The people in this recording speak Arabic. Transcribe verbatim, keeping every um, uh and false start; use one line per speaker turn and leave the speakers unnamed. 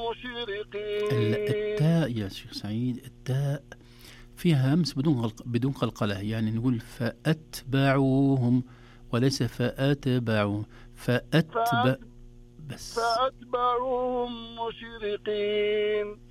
مشرقين.
التاء يا شيخ سعيد، التاء فيها همس بدون غلق بدون قلقلة، يعني نقول فأتبعوهم وليس فأتبعوا. فأتبع بس
فأتبعوهم مشرقين.